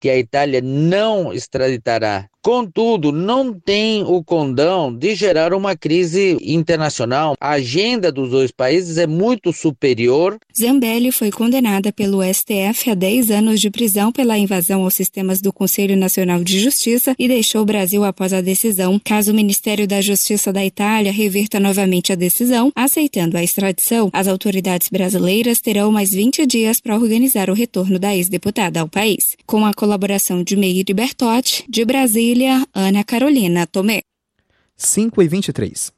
que a Itália não extraditará. Contudo, não tem o condão de gerar uma crise internacional. A agenda dos dois países é muito superior. Zambelli foi condenada pelo STF a 10 anos de prisão pela invasão aos sistemas do Conselho Nacional de Justiça e deixou o Brasil após a decisão. Caso o Ministério da Justiça da Itália reverta novamente a decisão, aceitando a extradição, as autoridades brasileiras terão mais 20 dias para organizar o retorno da ex-deputada ao país. Com a colaboração de Meire Bertotti, de Brasília, Ana Carolina Tomé. 5h23.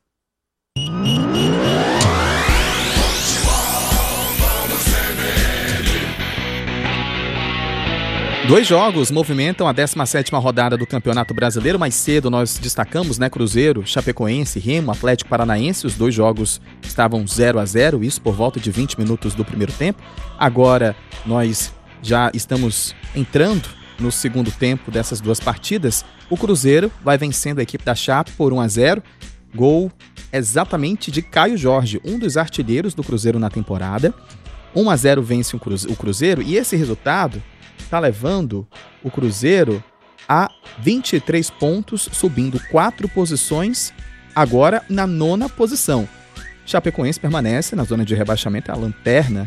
Dois jogos movimentam a 17ª rodada do Campeonato Brasileiro. Mais cedo nós destacamos, Cruzeiro, Chapecoense, Remo, Atlético Paranaense. Os dois jogos estavam 0-0, isso por volta de 20 minutos do primeiro tempo. Agora nós já estamos entrando no segundo tempo dessas duas partidas. O Cruzeiro vai vencendo a equipe da Chape por 1-0. Gol exatamente de Caio Jorge, um dos artilheiros do Cruzeiro na temporada. 1-0 vence o Cruzeiro e esse resultado está levando o Cruzeiro a 23 pontos, subindo 4 posições, agora na 9ª posição. Chapecoense permanece na zona de rebaixamento, é a lanterna,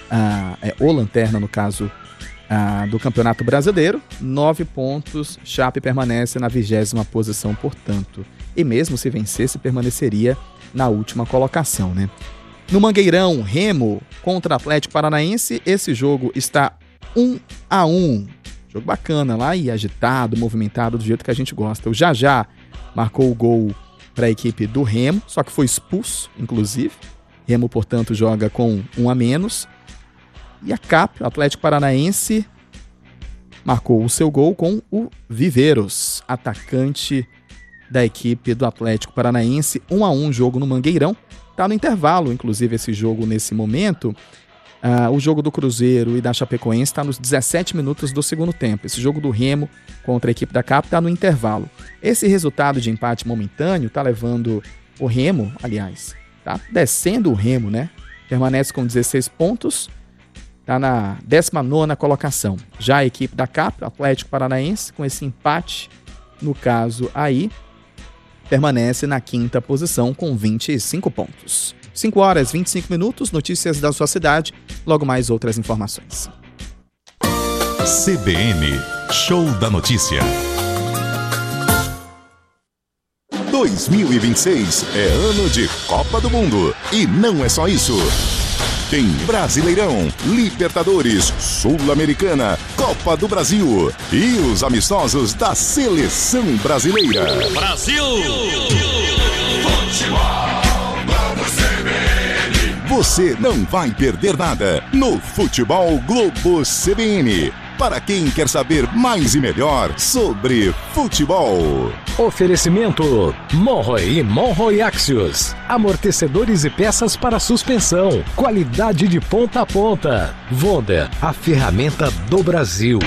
o lanterna no caso do Campeonato Brasileiro. 9 pontos, Chape permanece na 20ª posição, portanto. E mesmo se vencesse, permaneceria na última colocação, No Mangueirão, Remo contra Atlético Paranaense, esse jogo está 1-1. Jogo bacana lá e agitado, movimentado do jeito que a gente gosta. O Jajá marcou o gol para a equipe do Remo, só que foi expulso, inclusive. Remo, portanto, joga com 1 a menos. E a CAP, o Atlético Paranaense, marcou o seu gol com o Viveiros, atacante da equipe do Atlético Paranaense. 1-1 jogo no Mangueirão. Está no intervalo, inclusive, esse jogo nesse momento. O jogo do Cruzeiro e da Chapecoense está nos 17 minutos do segundo tempo. Esse jogo do Remo contra a equipe da CAP está no intervalo. Esse resultado de empate momentâneo está levando o Remo, aliás, tá descendo o Remo, Permanece com 16 pontos, está na 19ª colocação. Já a equipe da CAP, o Atlético Paranaense, com esse empate, no caso aí, permanece na 5ª posição com 25 pontos. 5h25, notícias da sua cidade, logo mais outras informações. CBN, Show da Notícia. 2026 é ano de Copa do Mundo. E não é só isso. Tem Brasileirão, Libertadores, Sul-Americana, Copa do Brasil e os amistosos da Seleção Brasileira. Brasil! Futebol! Você não vai perder nada no Futebol Globo CBN. Para quem quer saber mais e melhor sobre futebol. Oferecimento Monroe e Monroe Axios. Amortecedores e peças para suspensão. Qualidade de ponta a ponta. Vonda, a ferramenta do Brasil.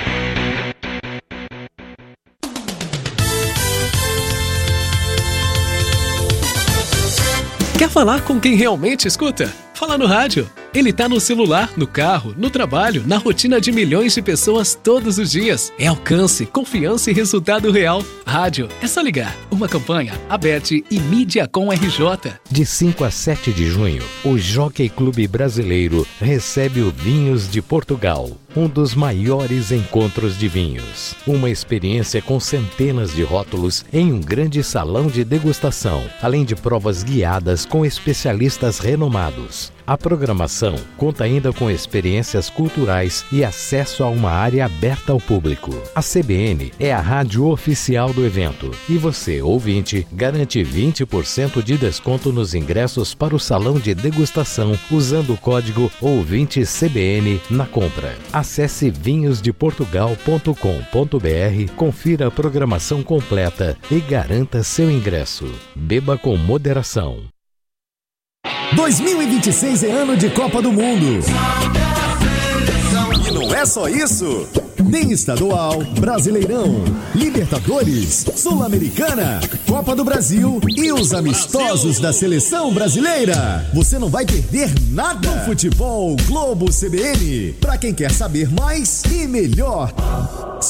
Quer falar com quem realmente escuta? Fala no rádio. Ele tá no celular, no carro, no trabalho, na rotina de milhões de pessoas todos os dias. É alcance, confiança e resultado real. Rádio, é só ligar. Uma campanha, Abete e Mídiacom RJ. De 5 a 7 de junho, o Jockey Clube Brasileiro recebe o Vinhos de Portugal, um dos maiores encontros de vinhos. Uma experiência com centenas de rótulos em um grande salão de degustação, além de provas guiadas com especialistas renomados. A programação conta ainda com experiências culturais e acesso a uma área aberta ao público. A CBN é a rádio oficial do evento e você, ouvinte, garante 20% de desconto nos ingressos para o salão de degustação usando o código OUVINTECBN na compra. Acesse vinhosdeportugal.com.br, confira a programação completa e garanta seu ingresso. Beba com moderação. 2026 é ano de Copa do Mundo. E não é só isso. Tem estadual, Brasileirão, Libertadores, Sul-Americana, Copa do Brasil e os amistosos da Seleção Brasileira. Você não vai perder nada no Futebol Globo CBN. Pra quem quer saber mais e melhor.